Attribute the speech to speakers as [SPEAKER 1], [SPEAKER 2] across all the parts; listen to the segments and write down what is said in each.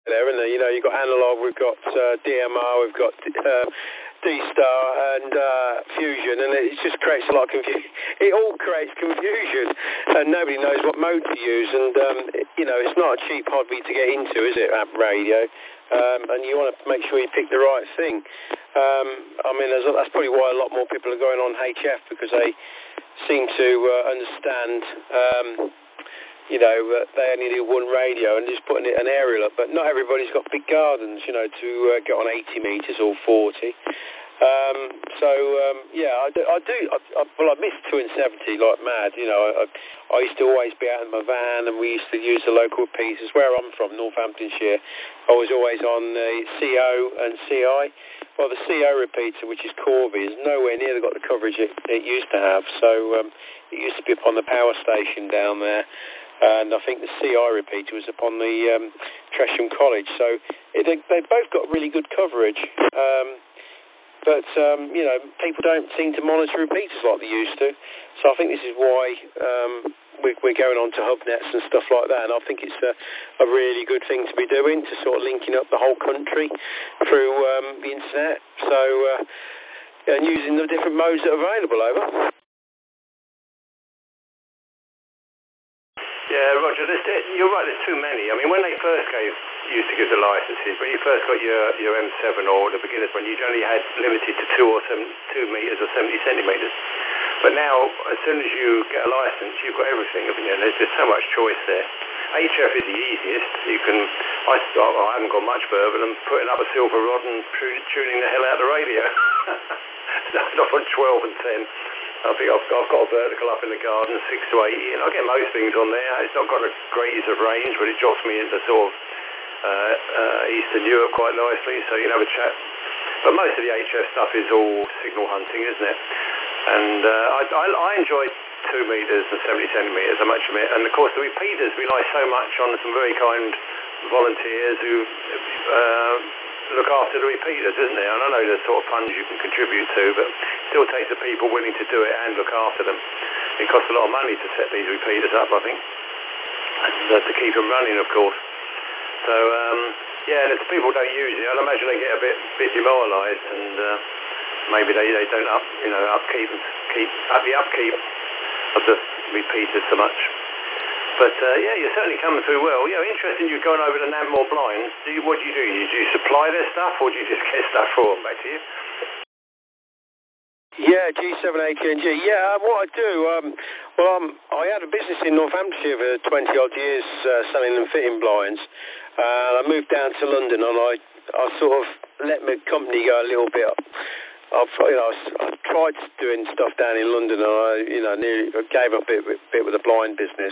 [SPEAKER 1] there, isn't there? You know, you've got analog, we've got DMR, we've got D-Star and Fusion, and it just creates a lot of confusion. It all creates confusion, and nobody knows what mode to use, and, you know, it's not a cheap hobby to get into, is it, amp radio? And you want to make sure you pick the right thing. I mean, that's probably why a lot more people are going on HF, because they seem to understand... you know, they only do one radio and just putting an aerial up. But not everybody's got big gardens, you know, to get on 80 metres or 40. Yeah, I do. Well, I miss 2 and 70 like mad. You know, I used to always be out in my van, and we used to use the local repeaters. Where I'm from, Northamptonshire, I was always on the CO and CI. Well, the CO repeater, which is Corby, is nowhere near got the coverage it used to have. So it used to be up on the power station down there. And I think the CI repeater was upon the Tresham College. So they both got really good coverage. But you know, people don't seem to monitor repeaters like they used to. So I think this is why we're going on to hubnets and stuff like that. And I think it's a really good thing to be doing, to sort of linking up the whole country through the internet. So and using the different modes that are available, over.
[SPEAKER 2] Yeah, Roger, you're right, there's too many. I mean, when they first used to give the licenses, when you first got your M7 or the beginner's one, you only had limited to 2 metres or 70 centimetres. But now, as soon as you get a licence, you've got everything, haven't you? And there's just so much choice there. HF is the easiest. I haven't got much further than putting up a silver rod and tuning the hell out of the radio. Not on 12 and 10. I think I've got a vertical up in the garden, 6 to 80, and I get most things on there. It's not got the greatest of range, but it drops me into sort of Eastern Europe quite nicely, so you can have a chat. But most of the HF stuff is all signal hunting, isn't it? And I enjoy 2 metres and 70 centimetres, I must admit. And of course the repeaters rely so much on some very kind volunteers who look after the repeaters, isn't there? And I know there's sort of funds you can contribute to, but it still takes the people willing to do it and look after them. It costs a lot of money to set these repeaters up, I think, and to keep them running, of course. So, yeah, and if people don't use it, I'd imagine they get a bit demoralised, and maybe they don't keep up the upkeep of the repeaters so much. But yeah, you're certainly coming through well. Yeah, interesting you're going over to Nampmore Blinds. What do you do? Do you supply their stuff, or do you just get stuff for them back to you?
[SPEAKER 1] Yeah, G7AKNG. Yeah, what I do, I had a business in Northamptonshire for 20-odd years selling and fitting blinds. I moved down to London, and I sort of let my company go a little bit. I tried doing stuff down in London, and I nearly gave up a bit with the blind business.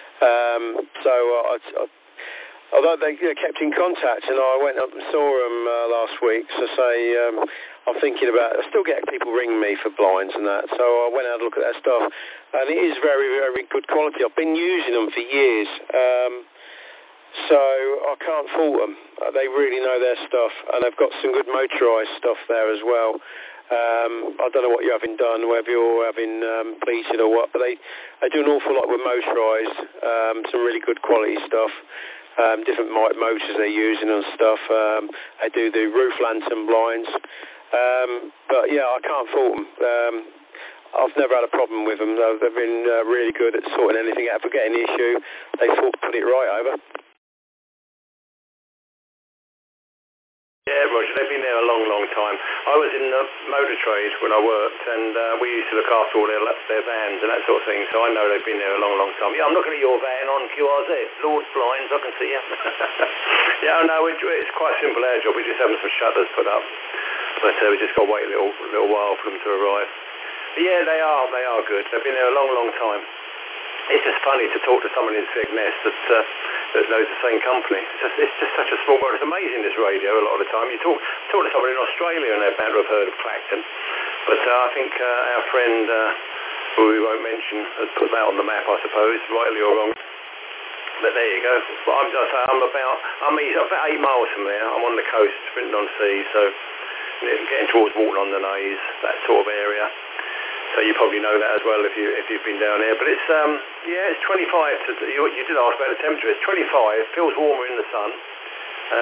[SPEAKER 1] Although they kept in contact, and I went up and saw them last week. So I'm thinking about. I still get people ringing me for blinds and that. So I went out to look at that stuff, and it is very, very good quality. I've been using them for years, so I can't fault them. They really know their stuff, and they've got some good motorised stuff there as well. I don't know what you're having done, whether you're having pleated or what, but they do an awful lot with motorised, some really good quality stuff. Different motors they're using and stuff. They do the roof lantern blinds. But yeah, I can't fault them. I've never had a problem with them. They've been really good at sorting anything out. If I get an issue, they put it right over.
[SPEAKER 2] Yeah, Roger, they've been there a long, long time. I was in the motor trade when I worked, and we used to look after all their vans and that sort of thing, so I know they've been there a long, long time. Yeah, I'm looking at your van on QRZ. Lord's Blinds, I can see you. Yeah, no, it's quite simple our job. We're just having some shutters put up, but we just got to wait a little while for them to arrive. But yeah, they are good. They've been there a long, long time. It's just funny to talk to someone in Skegness that knows the same company. It's just such a small world. It's amazing, this radio, a lot of the time. You talk to someone in Australia and they're bound to have heard of Clacton. But I think our friend, who we won't mention, has put that on the map, I suppose, rightly or wrong. But there you go. But I'm about 8 miles from there. I'm on the coast, Swinton-on-Sea, so getting towards Walton-on-the-Naze, that sort of area. So you probably know that as well if you've been down there. But it's it's 25. You did ask about the temperature. It's 25. Feels warmer in the sun.